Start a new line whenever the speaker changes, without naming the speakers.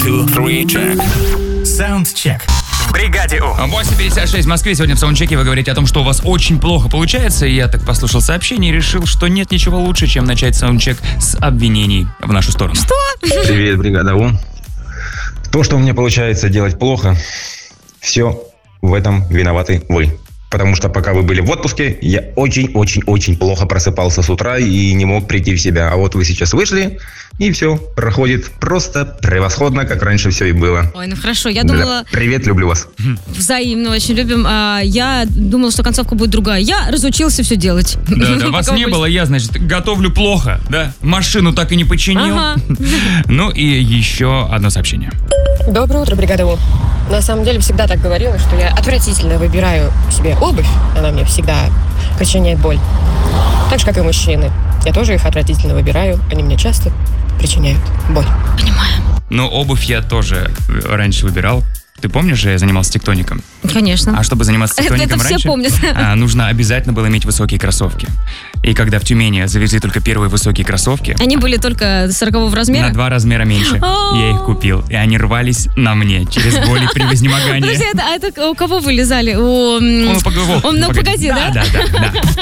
2, 3, check. Soundcheck. В бригаде У.
8:56 в Москве. Сегодня в саундчеке вы говорите о том, что у вас очень плохо получается. И я так послушал сообщение и решил, что нет ничего лучше, чем начать саундчек с обвинений в нашу сторону.
Что? Привет, бригада У. То, что у меня получается делать плохо, все в этом виноваты вы. Потому что пока вы были в отпуске, я очень-очень-очень плохо просыпался с утра и не мог прийти в себя. А вот вы сейчас вышли, и все проходит просто превосходно, как раньше все и было.
Ой, ну хорошо, я думала...
Да. Привет, люблю вас.
Взаимно, очень любим. Я думала, что концовка будет другая. Я разучился все делать.
Да, вас не было, я, значит, готовлю плохо, да? Машину так и не починил.
Ага.
Ну и еще одно сообщение.
Доброе утро, бригада У. На самом деле всегда так говорила, что я отвратительно выбираю себе обувь. Она мне всегда причиняет боль. Так же, как и мужчины. Я тоже их отвратительно выбираю. Они мне часто причиняют боль.
Понимаю.
Но обувь я тоже раньше выбирал. Ты помнишь, я занимался тектоником?
Конечно.
А чтобы заниматься тектоником
Это все
раньше,
помнят.
нужно обязательно было иметь высокие кроссовки. И когда в Тюмени завезли только первые высокие кроссовки,
Они были только 40-го размера?
на 2 размера меньше, я их купил. И они рвались на мне через боль и при вознемогании.
Подожди, это у кого вылезали?
Ну, погоди,
погоди, да?
Да.